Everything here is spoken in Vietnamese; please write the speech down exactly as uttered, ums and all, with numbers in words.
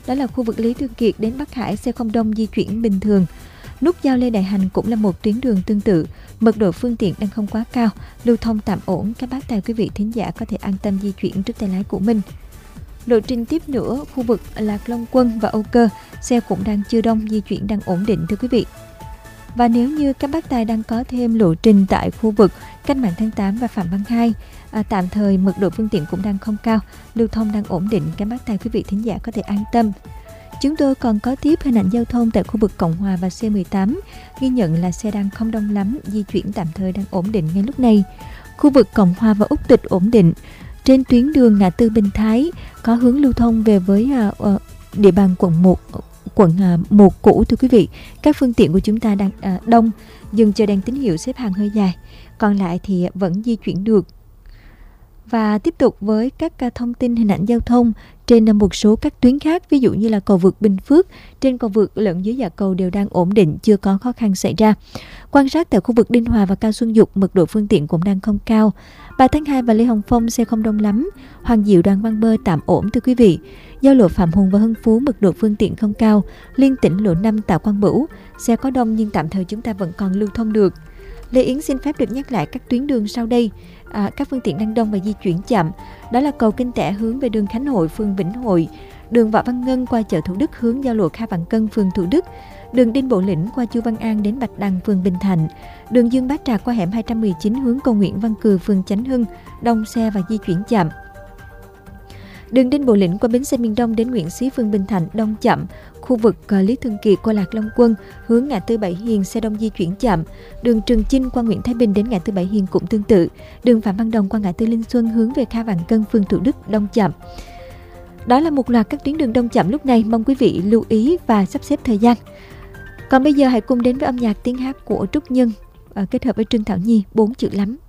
đó là khu vực Lý Thường Kiệt đến Bắc Hải xe không đông, di chuyển bình thường. Nút giao Lê Đại Hành cũng là một tuyến đường tương tự, mật độ phương tiện đang không quá cao, lưu thông tạm ổn, các bác tài quý vị thính giả có thể an tâm di chuyển trước tay lái của mình. Lộ trình tiếp nữa, khu vực Lạc Long Quân và Âu Cơ, xe cũng đang chưa đông, di chuyển đang ổn định thưa quý vị. Và nếu như các bác tài đang có thêm lộ trình tại khu vực Cách mạng tháng tám và Phạm Văn Hai, à, tạm thời mật độ phương tiện cũng đang không cao, lưu thông đang ổn định, các bác tài quý vị thính giả có thể an tâm. Chúng tôi còn có tiếp hình ảnh giao thông tại khu vực Cộng Hòa và C mười tám, ghi nhận là xe đang không đông lắm, di chuyển tạm thời đang ổn định ngay lúc này. Khu vực Cộng Hòa và Úc Tịch ổn định. Trên tuyến đường ngã tư Bình Thái có hướng lưu thông về với uh, uh, địa bàn quận một, quận uh, một cũ thưa quý vị. Các phương tiện của chúng ta đang uh, đông, dừng chờ đèn tín hiệu xếp hàng hơi dài, còn lại thì vẫn di chuyển được. Và tiếp tục với các thông tin hình ảnh giao thông trên một số các tuyến khác, ví dụ như là cầu vượt Bình Phước, trên cầu vượt lẫn dưới dạ cầu đều đang ổn định, chưa có khó khăn xảy ra. Quan sát tại khu vực Đinh Hòa và Cao Xuân Dục, mật độ phương tiện cũng đang không cao. ba tháng hai và Lê Hồng Phong xe không đông lắm. Hoàng Diệu, Đoàn Văn Bơ tạm ổn thưa quý vị. Giao lộ Phạm Hùng và Hưng Phú, mật độ phương tiện không cao. Liên tỉnh lộ năm Tạ Quang Bửu, xe có đông nhưng tạm thời chúng ta vẫn còn lưu thông được. Lê Yến xin phép được nhắc lại các tuyến đường sau đây. À, các phương tiện đang đông và di chuyển chậm. Đó là cầu Kinh Tẻ hướng về đường Khánh Hội, phường Vĩnh Hội, đường Võ Văn Ngân qua chợ Thủ Đức hướng giao lộ Kha Vạn Cân, phường Thủ Đức, đường Đinh Bộ Lĩnh qua Chu Văn An đến Bạch Đằng, phường Bình Thạnh, đường Dương Bá Trạc qua hẻm hai trăm mười chín hướng cầu Nguyễn Văn Cừ, phường Chánh Hưng, đông xe và di chuyển chậm. Đường Đinh Bộ Lĩnh qua bến xe miền Đông đến Nguyễn Xí, phường Bình Thạnh, đông chậm. Khu vực Lý Thường Kiệt qua Lạc Long Quân hướng ngã tư Bảy Hiền, xe đông di chuyển chậm. Đường Trường Chinh qua Nguyễn Thái Bình đến ngã tư Bảy Hiền cũng tương tự. Đường Phạm Văn Đồng qua ngã tư Linh Xuân hướng về Kha Vạn Cân, phường Thủ Đức, đông chậm. Đó là một loạt các tuyến đường đông chậm lúc này, mong quý vị lưu ý và sắp xếp thời gian. Còn bây giờ hãy cùng đến với âm nhạc tiếng hát của Trúc Nhân, kết hợp với Trương Thảo Nhi, Bốn Chữ Lắm.